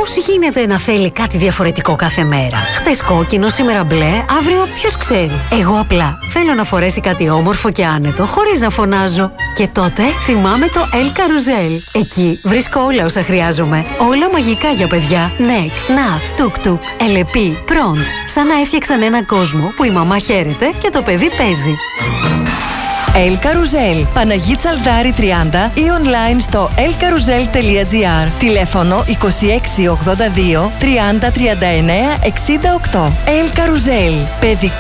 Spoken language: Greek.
Πώς γίνεται να θέλει κάτι διαφορετικό κάθε μέρα? Χτες κόκκινο, σήμερα μπλε, αύριο ποιος ξέρει. Εγώ απλά θέλω να φορέσει κάτι όμορφο και άνετο, χωρίς να φωνάζω. Και τότε θυμάμαι το El Carrousel. Εκεί βρίσκω όλα όσα χρειάζομαι. Όλα μαγικά για παιδιά. Νεκ, Ναθ, Τουκ-Τουκ, Ελεπί, Προντ. Σαν να έφτιαξαν έναν κόσμο που η μαμά χαίρεται και το παιδί παίζει. El Carrousel, Παναγί Τσαλδάρη 30 ή online στο elcarousel.gr. Τηλέφωνο 2682 30 39 68. El Carrousel, παιδικά